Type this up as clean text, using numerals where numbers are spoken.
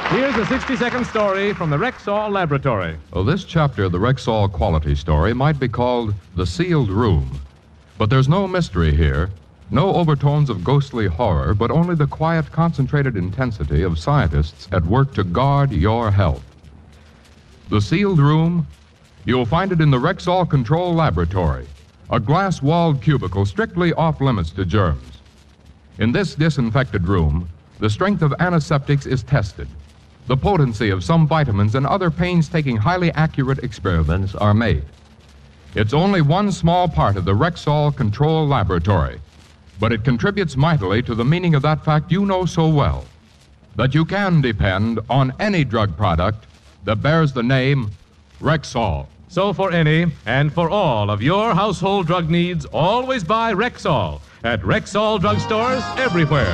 Here's a 60-second story from the Rexall Laboratory. Well, this chapter of the Rexall quality story might be called The Sealed Room. But there's no mystery here, no overtones of ghostly horror, but only the quiet, concentrated intensity of scientists at work to guard your health. The Sealed Room, you'll find it in the Rexall Control Laboratory, a glass-walled cubicle strictly off-limits to germs. In this disinfected room, the strength of antiseptics is tested. The potency of some vitamins and other painstaking, highly accurate experiments are made. It's only one small part of the Rexall Control Laboratory, but it contributes mightily to the meaning of that fact you know so well, that you can depend on any drug product that bears the name Rexall. So for any and for all of your household drug needs, always buy Rexall at Rexall drugstores everywhere.